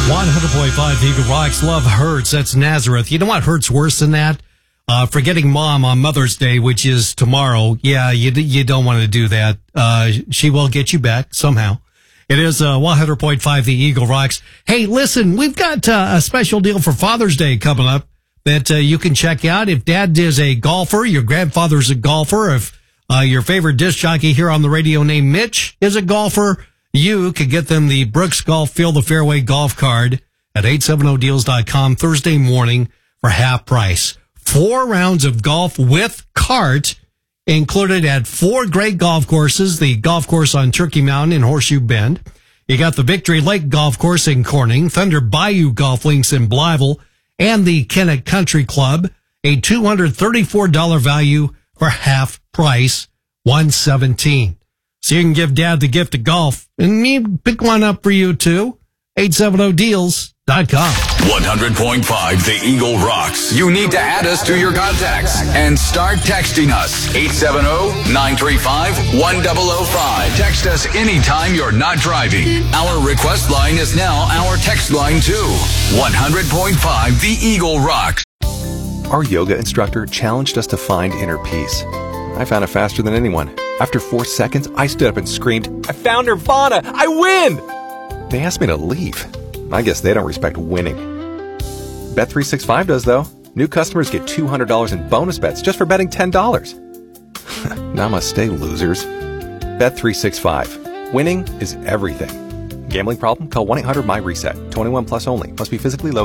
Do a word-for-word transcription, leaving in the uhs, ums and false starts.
one hundred point five Eagle Rocks. Love hurts. That's Nazareth. You know what hurts worse than that? Uh, forgetting mom on Mother's Day, which is tomorrow. Yeah, you you don't want to do that. Uh, she will get you back somehow. It is uh, one hundred point five The Eagle Rocks. Hey, listen, we've got uh, a special deal for Father's Day coming up that uh, you can check out. If dad is a golfer, your grandfather's a golfer, if uh, your favorite disc jockey here on the radio named Mitch is a golfer, you could get them the Brooks Golf Field the Fairway golf card at eight seventy deals dot com Thursday morning for half price. Four rounds of golf with cart included at four great golf courses. The golf course on Turkey Mountain in Horseshoe Bend. You got the Victory Lake Golf Course in Corning, Thunder Bayou Golf Links in Blytheville, and the Kennett Country Club. A two hundred thirty-four dollars value for half price, one hundred seventeen dollars. So you can give dad the gift of golf and me pick one up for you too. eight seventy deals dot com. one hundred point five The Eagle Rocks. You need to add us to your contacts and start texting us. eight seven zero, nine three five, one zero zero five. Text us anytime you're not driving. Our request line is now our text line too. one hundred point five The Eagle Rocks. Our yoga instructor challenged us to find inner peace. I found it faster than anyone. After four seconds, I stood up and screamed, "I found Nirvana! I win!" They asked me to leave. I guess they don't respect winning. Bet three sixty-five does, though. New customers get two hundred dollars in bonus bets just for betting ten dollars. Namaste, losers. Bet three sixty-five. Winning is everything. Gambling problem? Call one eight hundred M Y RESET. twenty-one plus only. Must be physically located.